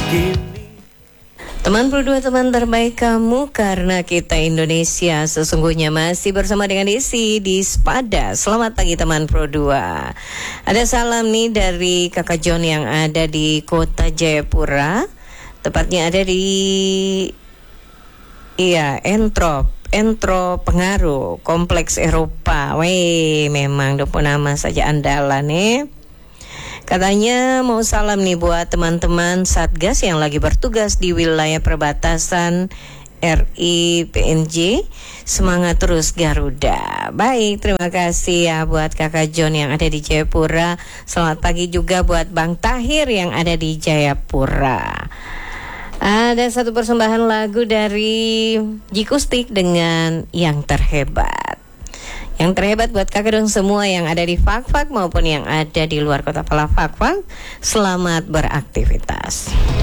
Teman Pro 2, teman terbaik kamu, karena kita Indonesia sesungguhnya masih bersama dengan Desi di Spada. Selamat pagi teman Pro 2. Ada salam nih dari Kakak John yang ada di kota Jayapura. Tepatnya ada di Entro Pengaruh, Kompleks Eropa. Weh, memang 20 nama saja andalan Katanya mau salam nih buat teman-teman Satgas yang lagi bertugas di wilayah perbatasan RI PNJ. Semangat terus Garuda. Baik, terima kasih ya buat Kakak John yang ada di Jayapura. Selamat pagi juga buat Bang Tahir yang ada di Jayapura. Ada satu persembahan lagu dari Jikustik dengan Yang Terhebat. Yang terhebat buat kakak dong semua yang ada di Fak-Fak maupun yang ada di luar kota Palafak. Selamat beraktivitas.